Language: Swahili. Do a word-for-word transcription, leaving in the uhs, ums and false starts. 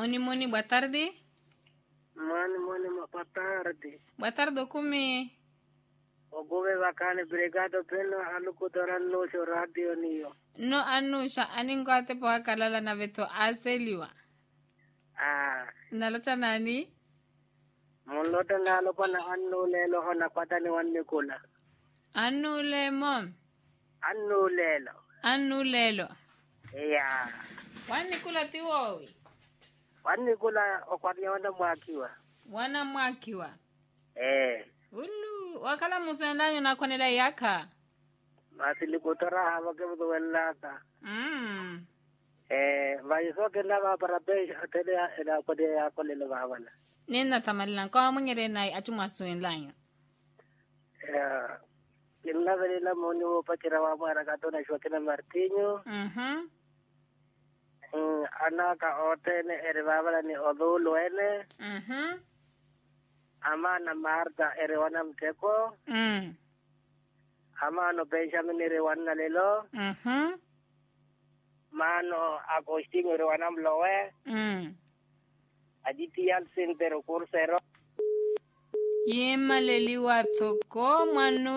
Moni Moni, boa tarde. Moni Moni, boa tarde. Boa tarde, come? Ogobe bacana, obrigado pelo alocutora no seu radio niyo. No anusha, aningate po akalala na veto aseliwa. Ah, Nalocha nani? mulota nalo pa na anu lelo ho napata ni wan Nicola. Anu le mom. Anu lelo. Anu lelo. Yeah. Wan Nicola tiwowi. Wan Nicola okwani wana mwakiwa. Wana mwakiwa. Eh. Ulu, wakala musuendanyo na konela yaka. Masili kutora hawa kemudu welaka. Mm. Eh, vaiso kenda ba para be atele ila kode ya kole le bawana. Nena tamalila kwa mungere nai achuma suendanyo. Eh, kinna velila moni wo patira wa mara katona shwakena Martinho. Mhm. Mm, anaka otene eribabala ni odulu ene. Mhm. Ama na Marta erewana mteko. Mm. Ama no Benjamin erewana lelo. Mhm. Mano Agostinho erewana mlowe. Mm. Aditi Yalsin pero kursero. Yema leliwa toko manu